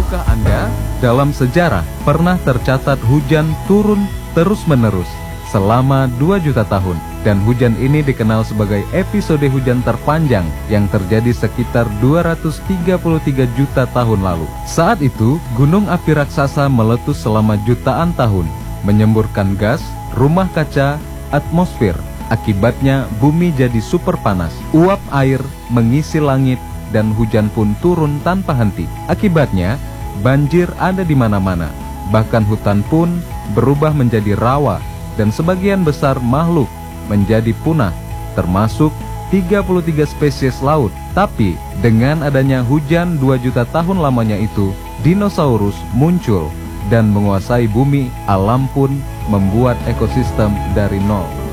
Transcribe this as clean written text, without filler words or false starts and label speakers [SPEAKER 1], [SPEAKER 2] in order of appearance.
[SPEAKER 1] Tahukah Anda, dalam sejarah pernah tercatat hujan turun terus-menerus selama 2 juta tahun. Dan hujan ini dikenal sebagai episode hujan terpanjang yang terjadi sekitar 233 juta tahun lalu. Saat itu, gunung api raksasa meletus selama jutaan tahun, menyemburkan gas, rumah kaca, atmosfer. Akibatnya, bumi jadi super panas. Uap air mengisi langit dan hujan pun turun tanpa henti. Akibatnya, banjir ada di mana-mana. Bahkan hutan pun berubah menjadi rawa dan sebagian besar makhluk menjadi punah, termasuk 33 spesies laut. Tapi dengan adanya hujan 2 juta tahun lamanya itu, dinosaurus muncul dan menguasai bumi. Alam pun membuat ekosistem dari nol.